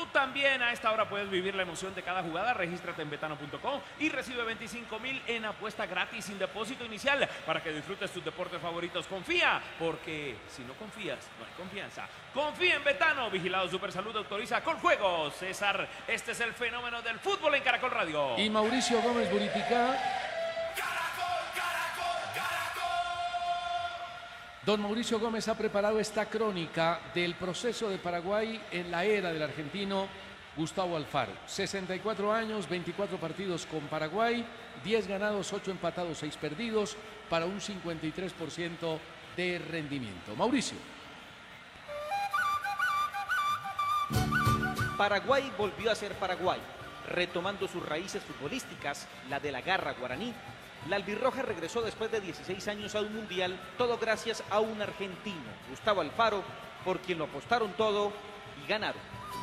Tú también a esta hora puedes vivir la emoción de cada jugada. Regístrate en betano.com y recibe 25,000 en apuesta gratis sin depósito inicial para que disfrutes tus deportes favoritos. Confía, porque si no confías, no hay confianza. Confía en Betano. Vigilado Supersalud, autoriza con juegos. César, este es el fenómeno del fútbol en Caracol Radio. Y Mauricio Gómez Buriticá. Don Mauricio Gómez ha preparado esta crónica del proceso de Paraguay en la era del argentino Gustavo Alfaro. 64 años, 24 partidos con Paraguay, 10 ganados, 8 empatados, 6 perdidos, para un 53% de rendimiento. Mauricio. Paraguay volvió a ser Paraguay, retomando sus raíces futbolísticas, la de la garra guaraní. La albirroja regresó después de 16 años a un mundial, todo gracias a un argentino, Gustavo Alfaro, por quien lo apostaron todo y ganaron.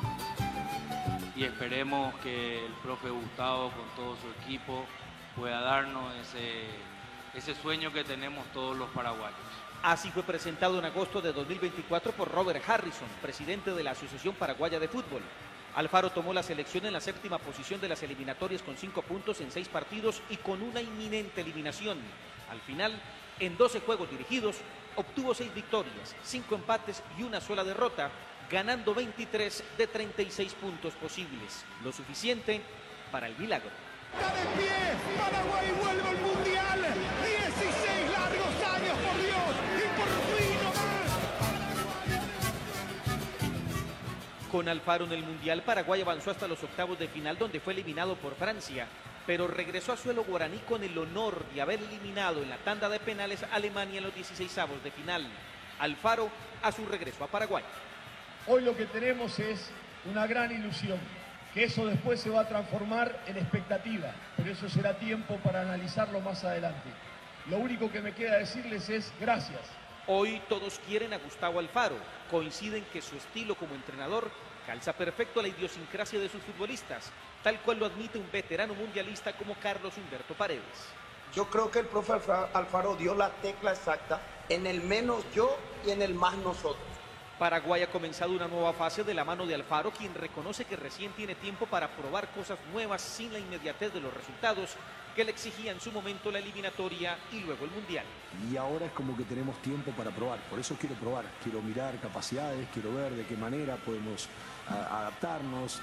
Y esperemos que el profe Gustavo con todo su equipo pueda darnos ese sueño que tenemos todos los paraguayos. Así fue presentado en agosto de 2024 por Robert Harrison, presidente de la Asociación Paraguaya de Fútbol. Alfaro tomó la selección en la séptima posición de las eliminatorias con 5 puntos en 6 partidos y con una inminente eliminación. Al final, en 12 juegos dirigidos, obtuvo 6 victorias, 5 empates y una sola derrota, ganando 23 de 36 puntos posibles, lo suficiente para el milagro. ¡Está de pie! ¡Paraguay vuelve al Mundial! ¡16 largos años, por Dios! ¡Y por fin no más! Con Alfaro en el Mundial, Paraguay avanzó hasta los octavos de final, donde fue eliminado por Francia, pero regresó a suelo guaraní con el honor de haber eliminado en la tanda de penales a Alemania en los 16avos de final. Alfaro a su regreso a Paraguay. Hoy lo que tenemos es una gran ilusión, que eso después se va a transformar en expectativa, pero eso será tiempo para analizarlo más adelante. Lo único que me queda decirles es gracias. Hoy todos quieren a Gustavo Alfaro, coinciden que su estilo como entrenador calza perfecto a la idiosincrasia de sus futbolistas, tal cual lo admite un veterano mundialista como Carlos Humberto Paredes. Yo creo que el profe Alfaro dio la tecla exacta en el menos yo y en el más nosotros. Paraguay ha comenzado una nueva fase de la mano de Alfaro, quien reconoce que recién tiene tiempo para probar cosas nuevas sin la inmediatez de los resultados que le exigía en su momento la eliminatoria y luego el Mundial. Y ahora es como que tenemos tiempo para probar, por eso quiero probar, quiero mirar capacidades, quiero ver de qué manera podemos adaptarnos.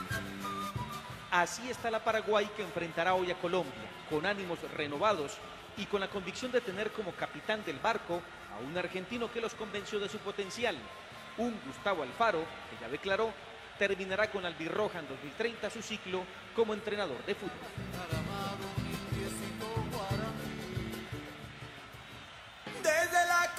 Así está la Paraguay que enfrentará hoy a Colombia, con ánimos renovados y con la convicción de tener como capitán del barco a un argentino que los convenció de su potencial. Un Gustavo Alfaro, que ya declaró, terminará con albirroja en 2030 su ciclo como entrenador de fútbol.